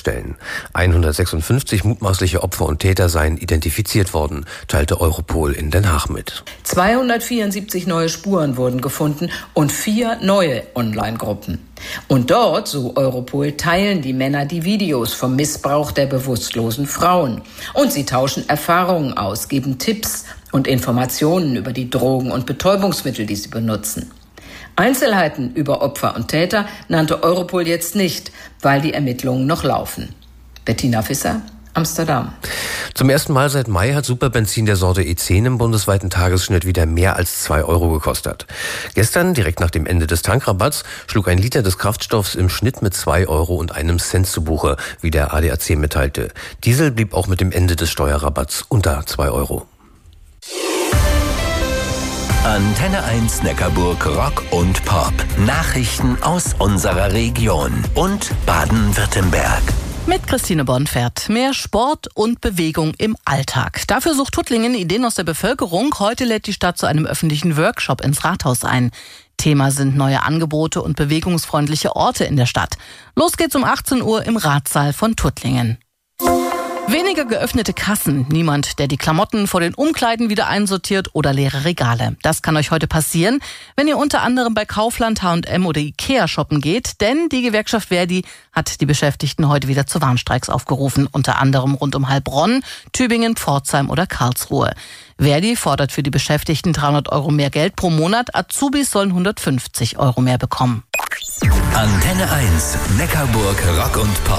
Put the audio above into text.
feststellen. 156 mutmaßliche Opfer und Täter seien identifiziert worden, teilte Europol in Den Haag mit. 274 neue Spuren wurden gefunden und 4 neue Online-Gruppen. Und dort, so Europol, teilen die Männer die Videos vom Missbrauch der bewusstlosen Frauen. Und sie tauschen Erfahrungen aus, geben Tipps und Informationen über die Drogen und Betäubungsmittel, die sie benutzen. Einzelheiten über Opfer und Täter nannte Europol jetzt nicht, weil die Ermittlungen noch laufen. Bettina Visser, Amsterdam. Zum ersten Mal seit Mai hat Superbenzin der Sorte E10 im bundesweiten Tagesschnitt wieder mehr als 2 Euro gekostet. Gestern, direkt nach dem Ende des Tankrabatts, schlug ein Liter des Kraftstoffs im Schnitt mit 2 Euro und einem Cent zu Buche, wie der ADAC mitteilte. Diesel blieb auch mit dem Ende des Steuerrabatts unter 2 Euro. Antenne 1 Neckarburg Rock und Pop. Nachrichten aus unserer Region und Baden-Württemberg. Mit Christine Bonfert. Mehr Sport und Bewegung im Alltag. Dafür sucht Tuttlingen Ideen aus der Bevölkerung. Heute lädt die Stadt zu einem öffentlichen Workshop ins Rathaus ein. Thema sind neue Angebote und bewegungsfreundliche Orte in der Stadt. Los geht's um 18 Uhr im Ratssaal von Tuttlingen. Weniger geöffnete Kassen, niemand, der die Klamotten vor den Umkleiden wieder einsortiert oder leere Regale. Das kann euch heute passieren, wenn ihr unter anderem bei Kaufland, H&M oder Ikea shoppen geht, denn die Gewerkschaft Verdi hat die Beschäftigten heute wieder zu Warnstreiks aufgerufen, unter anderem rund um Heilbronn, Tübingen, Pforzheim oder Karlsruhe. Verdi fordert für die Beschäftigten 300 Euro mehr Geld pro Monat, Azubis sollen 150 Euro mehr bekommen. Antenne 1 Neckarburg Rock und Pop.